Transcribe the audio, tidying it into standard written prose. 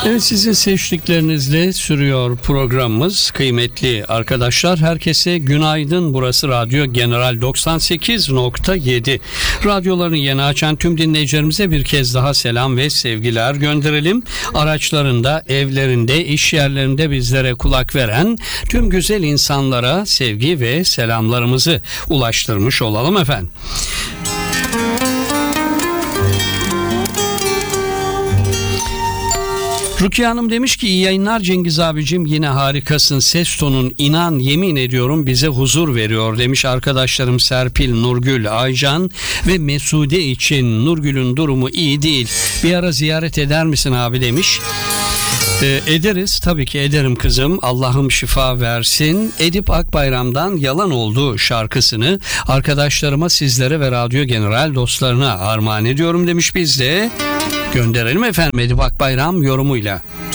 Evet, sizin seçtiklerinizle sürüyor programımız. Kıymetli arkadaşlar, herkese günaydın. Burası Radyo General 98.7. Radyolarını yeni açan tüm dinleyicilerimize bir kez daha selam ve sevgiler gönderelim. Araçlarında, evlerinde, iş yerlerinde bizlere kulak veren tüm güzel insanlara sevgi ve selamlarımızı ulaştırmış olalım efendim. Rukiye Hanım demiş ki iyi yayınlar Cengiz abicim, yine harikasın, ses tonun inan yemin ediyorum bize huzur veriyor demiş. Arkadaşlarım Serpil, Nurgül, Aycan ve Mesude için Nurgül'ün durumu iyi değil, bir ara ziyaret eder misin abi demiş. Ederiz, tabii ki ederim kızım, Allah'ım şifa versin. Edip Akbayram'dan Yalan Oldu şarkısını arkadaşlarıma, sizlere ve Radyo General dostlarına armağan ediyorum demiş. Biz de gönderelim efendim Edip Akbayram yorumuyla.